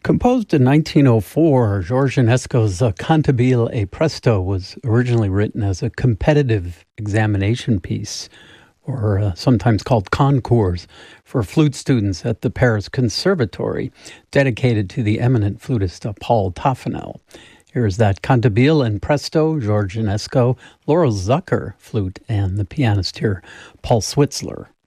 Composed in 1904, George Enesco's Cantabile e Presto was originally written as a competitive examination piece, or sometimes called concours, for flute students at the Paris Conservatory, dedicated to the eminent flutist Paul Toffanel. Here's that Cantabile and Presto, George Enesco, Laurel Zucker, flute, and the pianist here, Paul Switzler.